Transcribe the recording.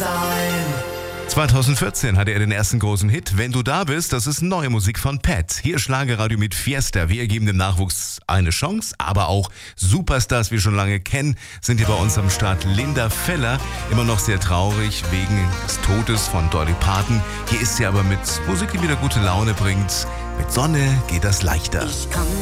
sein. 2014 hatte er den ersten großen Hit, Wenn du da bist. Das ist neue Musik von Pat. Hier Schlagerradio mit Fiesta. Wir geben dem Nachwuchs eine Chance, aber auch Superstars, wir schon lange kennen, sind hier bei uns am Start. Linda Feller, immer noch sehr traurig wegen des Todes von Dolly Parton. Hier ist sie aber mit Musik, die wieder gute Laune bringt. Mit Sonne geht das leichter. Ich komm